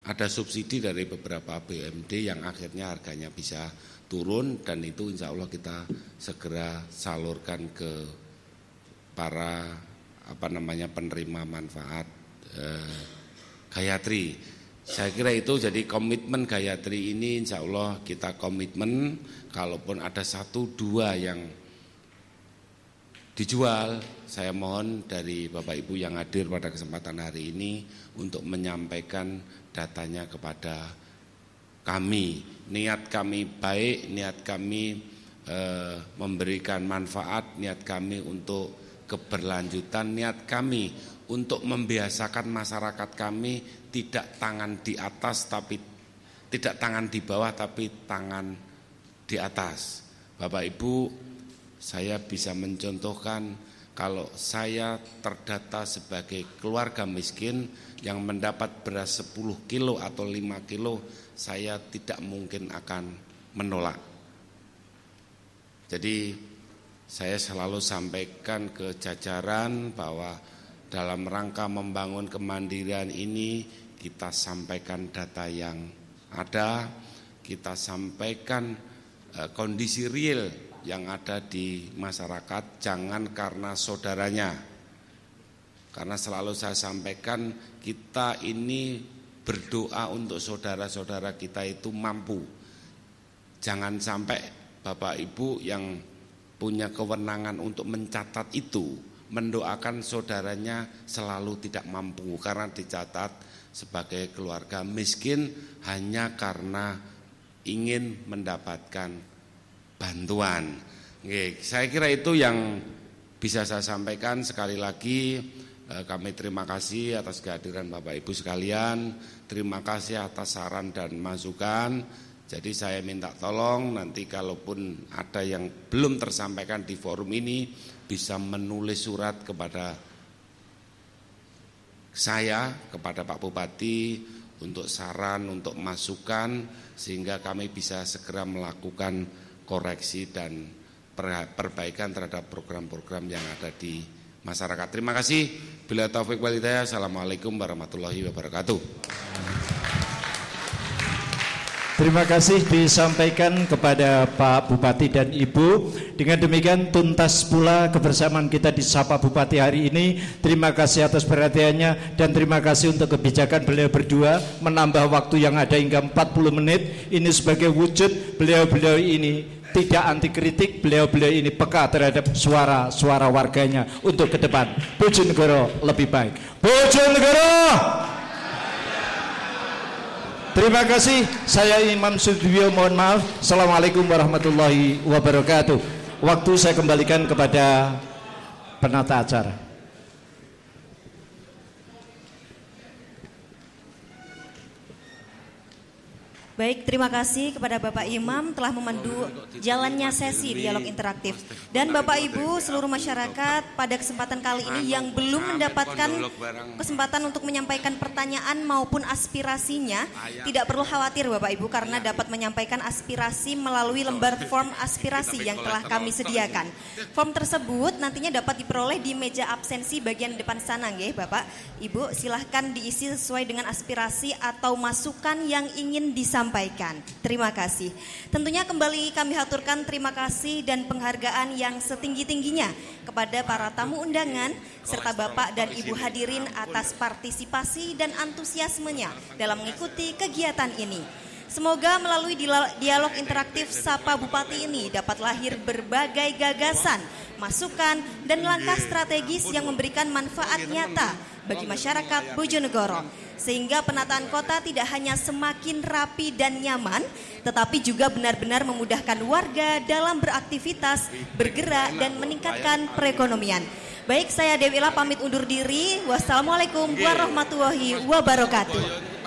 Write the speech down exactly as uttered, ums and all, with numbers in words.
ada subsidi dari beberapa B U M D yang akhirnya harganya bisa turun, dan itu insya Allah kita segera salurkan ke para apa namanya penerima manfaat eh, Gayatri. Saya kira itu jadi komitmen Gayatri ini, insya Allah kita komitmen kalaupun ada satu dua yang dijual, saya mohon dari Bapak Ibu yang hadir pada kesempatan hari ini untuk menyampaikan datanya kepada kami. Niat kami baik, niat kami eh, memberikan manfaat, niat kami untuk keberlanjutan, niat kami untuk membiasakan masyarakat kami tidak tangan di atas tapi tidak tangan di bawah tapi tangan di atas. Bapak Ibu, saya bisa mencontohkan kalau saya terdata sebagai keluarga miskin yang mendapat beras sepuluh kilo atau lima kilo, saya tidak mungkin akan menolak. Jadi saya selalu sampaikan ke jajaran bahwa dalam rangka membangun kemandirian ini kita sampaikan data yang ada, kita sampaikan eh, kondisi real yang ada di masyarakat, jangan karena saudaranya. Karena selalu saya sampaikan kita ini berdoa untuk saudara-saudara kita itu mampu. Jangan sampai Bapak Ibu yang punya kewenangan untuk mencatat itu mendoakan saudaranya selalu tidak mampu karena dicatat sebagai keluarga miskin hanya karena ingin mendapatkan bantuan. Oke, saya kira itu yang bisa saya sampaikan. Sekali lagi kami terima kasih atas kehadiran Bapak Ibu sekalian. Terima kasih atas saran dan masukan. Jadi saya minta tolong nanti kalaupun ada yang belum tersampaikan di forum ini bisa menulis surat kepada saya, kepada Pak Bupati untuk saran, untuk masukan sehingga kami bisa segera melakukan koreksi dan perbaikan terhadap program-program yang ada di masyarakat. Terima kasih. Bila taufik wal hidayah. Assalamualaikum warahmatullahi wabarakatuh. Terima kasih disampaikan kepada Pak Bupati dan Ibu. Dengan demikian tuntas pula kebersamaan kita di Sapa Bupati hari ini. Terima kasih atas perhatiannya dan terima kasih untuk kebijakan beliau berdua menambah waktu yang ada hingga empat puluh menit. Ini sebagai wujud beliau-beliau ini tidak anti kritik, beliau-beliau ini peka terhadap suara-suara warganya untuk ke depan Bojonegoro lebih baik. Bojonegoro. Terima kasih. Saya Imam Sudibyo, mohon maaf. Assalamualaikum warahmatullahi wabarakatuh. Waktu saya kembalikan kepada penata acara. Baik, terima kasih kepada Bapak Imam telah memandu jalannya sesi dialog interaktif. Dan Bapak Ibu seluruh masyarakat pada kesempatan kali ini yang belum mendapatkan kesempatan untuk menyampaikan pertanyaan maupun aspirasinya, tidak perlu khawatir Bapak Ibu karena dapat menyampaikan aspirasi melalui lembar form aspirasi yang telah kami sediakan. Form tersebut nantinya dapat diperoleh di meja absensi bagian depan sana nggih Bapak Ibu, silahkan diisi sesuai dengan aspirasi atau masukan yang ingin disampaikan. Sampaikan. Terima kasih. Tentunya kembali kami haturkan terima kasih dan penghargaan yang setinggi-tingginya kepada para tamu undangan serta Bapak dan Ibu hadirin atas partisipasi dan antusiasmenya dalam mengikuti kegiatan ini. Semoga melalui dialog interaktif Sapa Bupati ini dapat lahir berbagai gagasan, masukan dan langkah strategis yang memberikan manfaat nyata bagi masyarakat Bojonegoro. Sehingga penataan kota tidak hanya semakin rapi dan nyaman, tetapi juga benar-benar memudahkan warga dalam beraktivitas, bergerak dan meningkatkan perekonomian. Baik, saya Dewi Ila pamit undur diri. Wassalamualaikum warahmatullahi wabarakatuh.